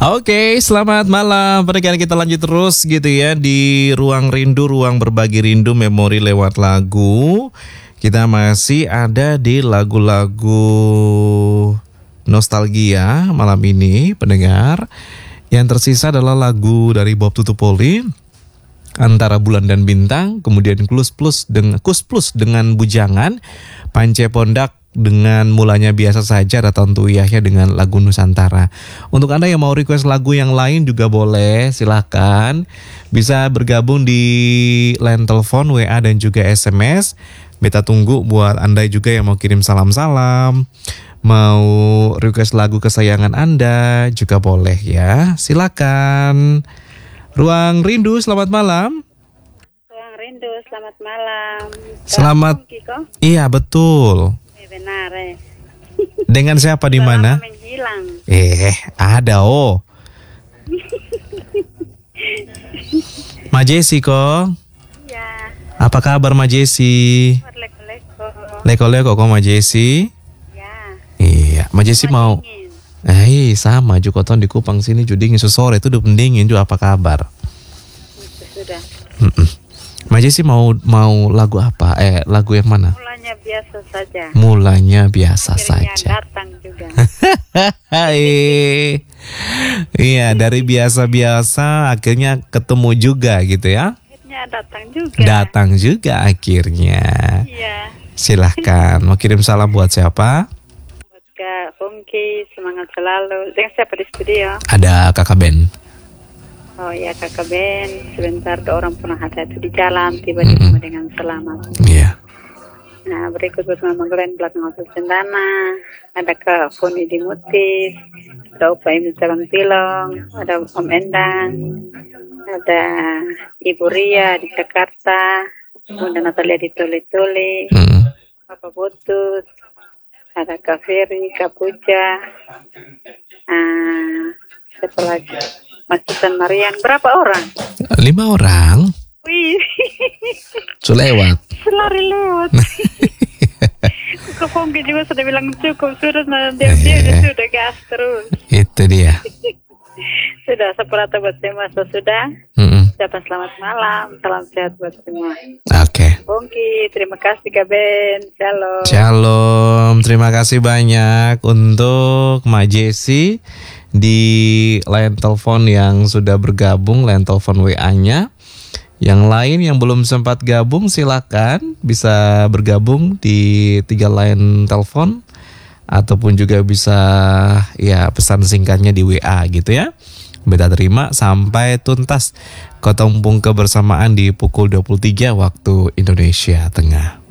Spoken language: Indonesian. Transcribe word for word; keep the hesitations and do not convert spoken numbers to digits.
Oke, selamat malam. Pernikahan kita lanjut terus gitu ya di Ruang Rindu, Ruang Berbagi Rindu, Memori lewat lagu. Kita masih ada di lagu-lagu nostalgia malam ini, pendengar. Yang tersisa adalah lagu dari Bob Tutupoli, Antara Bulan dan Bintang, kemudian Kus Plus dengan Kus Plus dengan Bujangan, Pance Pondak dengan Mulanya Biasa Saja, ada Tantu Yahya dengan lagu Nusantara. Untuk Anda yang mau request lagu yang lain juga boleh, silahkan. Bisa bergabung di line telepon, W A dan juga S M S. Beta tunggu buat Anda juga yang mau kirim salam-salam, mau request lagu kesayangan Anda juga boleh ya. Silakan. Ruang Rindu, selamat malam. Ruang Rindu, selamat malam. Selamat. Kiko? Iya, betul. Benar eh. Dengan siapa di mana? Menghilang. Eh, ada oh. Ma Jesi kok. Iya. Apa kabar Ma Jesi? Leko-leko. Leko-leko kok Ma Jesi? Ya. Iya, Ma Jesi mau. Dingin. Eh, sama juga ton di Kupang sini judingin sore itu udah pendingin juga, apa kabar? Sudah. Mm-mm. Ma Jesi mau mau lagu apa? Eh, lagu yang mana? Mulanya biasa saja. Mulanya biasa Akhirnya saja. datang juga. Hai. Iya, dari biasa-biasa akhirnya ketemu juga gitu ya. Akhirnya datang juga. Datang juga akhirnya. Iya. Silahkan, mau kirim salam buat siapa? Buat Kak Fungki, semangat selalu. Dengan siapa di studio? Ada Kakak Ben. Oh iya Kakak Ben, sebentar ada orang pernah hati-hati di jalan, tiba di rumah dengan selamat. Iya. Nah, berikut buat Mama Glenn belakang hotel Cendana, ada Kak Foni di Mutis, ada Opa Ibu Calon Pilong, ada Om Endang, ada Ibu Ria di Jakarta, Bunda Natalia di Tuli-Tuli, Hmm. Papa Butut, ada Kak Ferry, Kak Puja, ah, siapa lagi? Mas Susan Marian, berapa orang? Lima orang. Wih, Sulewat. selari lewat. Kak Fongki juga sudah bilang cukup, sudah nah, dia, dia Eh. sudah gas terus. Itu dia. Sudah seperata buat semua, so, sudah. Mm-mm. Ucapan selamat malam, salam sehat buat semua. Oke. Fongki, terima kasih Kak Ben, shalom. Shalom, terima kasih banyak untuk Ma Jesi di line telepon yang sudah bergabung, line telepon W A-nya. Yang lain yang belum sempat gabung silakan bisa bergabung di tiga line telepon ataupun juga bisa ya pesan singkatnya di W A gitu ya. Beta terima sampai tuntas Kotompung kebersamaan di pukul dua puluh tiga waktu Indonesia Tengah.